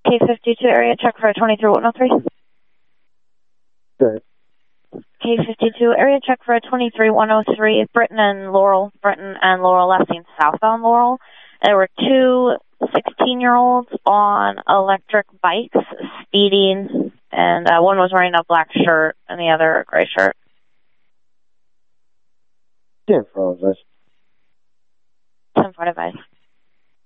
K52 area, check for 23103. Good. K52 area, check for 23103. Britton and Laurel last seen southbound Laurel. There were two 16-year-olds on electric bikes speeding, and one was wearing a black shirt and the other a gray shirt. Yeah, for all of us. 1045.